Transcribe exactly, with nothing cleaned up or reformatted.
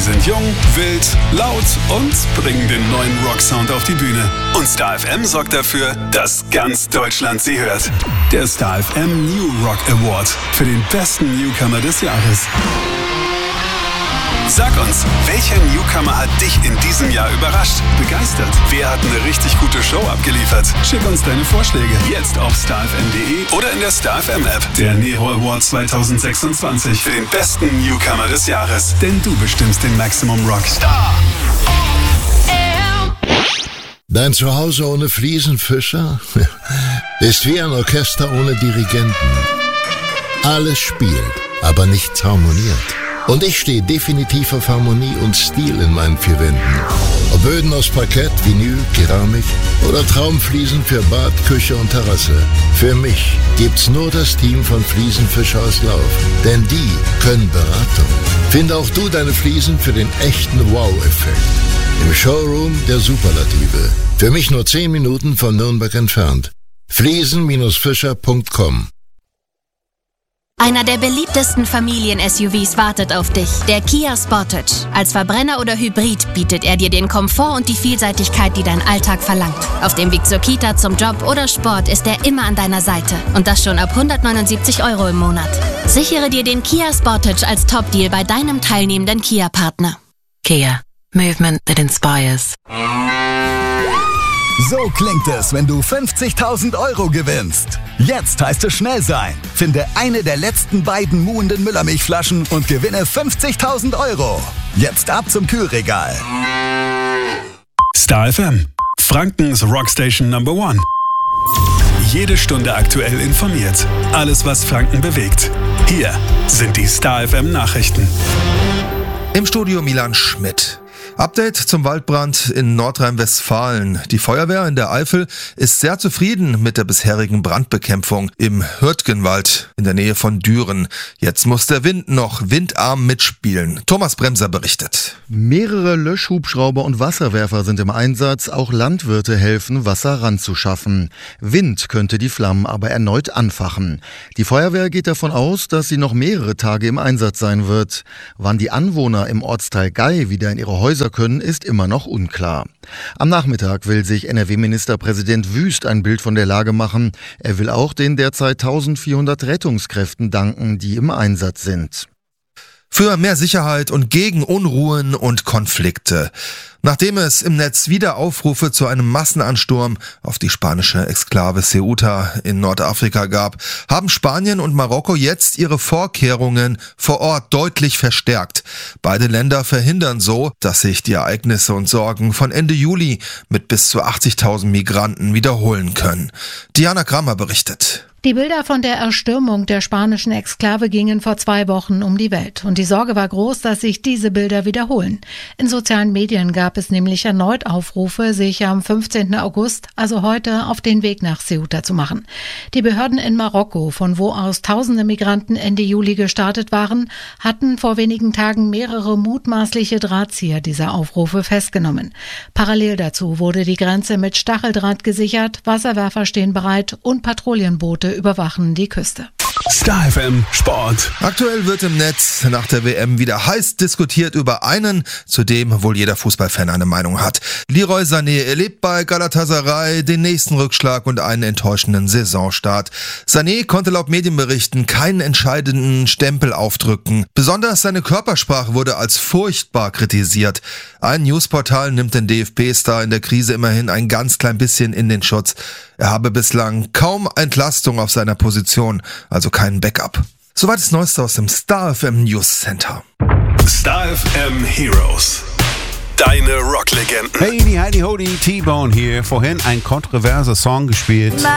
sind jung, wild, laut und bringen den neuen Rocksound auf die Bühne. Und Star F M sorgt dafür, dass ganz Deutschland sie hört. Der Star F M New Rock Award für den besten Newcomer des Jahres. Sag uns, welcher Newcomer hat dich in diesem Jahr überrascht, begeistert? Wer hat eine richtig gute Show abgeliefert? Schick uns deine Vorschläge jetzt auf star f m punkt d e oder in der Star F M App. Der Nero Award zwanzig sechsundzwanzig für den besten Newcomer des Jahres. Denn du bestimmst den Maximum Rock. Star F M. Dein Zuhause ohne Fliesenfischer ist wie ein Orchester ohne Dirigenten. Alles spielt, aber nichts harmoniert. Und ich stehe definitiv auf Harmonie und Stil in meinen vier Wänden. Ob Böden aus Parkett, Vinyl, Keramik oder Traumfliesen für Bad, Küche und Terrasse. Für mich gibt's nur das Team von Fliesenfischer aus Lauf. Denn die können Beratung. Finde auch du deine Fliesen für den echten Wow-Effekt. Im Showroom der Superlative. Für mich nur zehn Minuten von Nürnberg entfernt. fliesen Fischer punkt com. Einer der beliebtesten Familien-S U Vs wartet auf dich, der Kia Sportage. Als Verbrenner oder Hybrid bietet er dir den Komfort und die Vielseitigkeit, die dein Alltag verlangt. Auf dem Weg zur Kita, zum Job oder Sport ist er immer an deiner Seite. Und das schon ab hundertneunundsiebzig Euro im Monat. Sichere dir den Kia Sportage als Top-Deal bei deinem teilnehmenden Kia-Partner. Kia. Movement that inspires. So klingt es, wenn du fünfzigtausend Euro gewinnst. Jetzt heißt es schnell sein. Finde eine der letzten beiden muhenden Müllermilchflaschen und gewinne fünfzigtausend Euro. Jetzt ab zum Kühlregal. Star F M, Frankens Rockstation Number One. Jede Stunde aktuell informiert. Alles, was Franken bewegt. Hier sind die Star F M Nachrichten. Im Studio Milan Schmidt. Update zum Waldbrand in Nordrhein-Westfalen. Die Feuerwehr in der Eifel ist sehr zufrieden mit der bisherigen Brandbekämpfung im Hürtgenwald in der Nähe von Düren. Jetzt muss der Wind noch windarm mitspielen. Thomas Bremser berichtet. Mehrere Löschhubschrauber und Wasserwerfer sind im Einsatz. Auch Landwirte helfen, Wasser ranzuschaffen. Wind könnte die Flammen aber erneut anfachen. Die Feuerwehr geht davon aus, dass sie noch mehrere Tage im Einsatz sein wird. Wann die Anwohner im Ortsteil Gay wieder in ihre Häuser können, ist immer noch unklar. Am Nachmittag will sich N R W-Ministerpräsident Wüst ein Bild von der Lage machen. Er will auch den derzeit eintausendvierhundert Rettungskräften danken, die im Einsatz sind. Für mehr Sicherheit und gegen Unruhen und Konflikte. Nachdem es im Netz wieder Aufrufe zu einem Massenansturm auf die spanische Exklave Ceuta in Nordafrika gab, haben Spanien und Marokko jetzt ihre Vorkehrungen vor Ort deutlich verstärkt. Beide Länder verhindern so, dass sich die Ereignisse und Sorgen von Ende Juli mit bis zu achtzigtausend Migranten wiederholen können. Diana Grammer berichtet. Die Bilder von der Erstürmung der spanischen Exklave gingen vor zwei Wochen um die Welt. Und die Sorge war groß, dass sich diese Bilder wiederholen. In sozialen Medien gab es nämlich erneut Aufrufe, sich am fünfzehnten August, also heute, auf den Weg nach Ceuta zu machen. Die Behörden in Marokko, von wo aus tausende Migranten Ende Juli gestartet waren, hatten vor wenigen Tagen mehrere mutmaßliche Drahtzieher dieser Aufrufe festgenommen. Parallel dazu wurde die Grenze mit Stacheldraht gesichert, Wasserwerfer stehen bereit und Patrouillenboote überwachen die Küste. Star F M Sport. Aktuell wird im Netz nach der W M wieder heiß diskutiert über einen, zu dem wohl jeder Fußballfan eine Meinung hat. Leroy Sané erlebt bei Galatasaray den nächsten Rückschlag und einen enttäuschenden Saisonstart. Sané konnte laut Medienberichten keinen entscheidenden Stempel aufdrücken. Besonders seine Körpersprache wurde als furchtbar kritisiert. Ein Newsportal nimmt den D F B-Star in der Krise immerhin ein ganz klein bisschen in den Schutz. Er habe bislang kaum Entlastung auf seiner Position, also keinen Backup. Soweit das Neueste aus dem Star F M News Center. Star F M Heroes. Deine Rocklegenden. Hey, Heidi Hodi, T-Bone hier. Vorhin ein kontroverser Song gespielt.